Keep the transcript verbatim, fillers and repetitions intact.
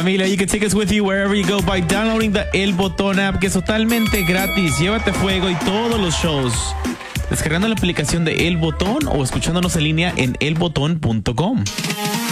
Familia, you can take us with you wherever you go by downloading the El Botón app, que es totalmente gratis. Llévate Fuego y todos los shows descargando la aplicación de El Botón o escuchándonos en línea en el botón punto com.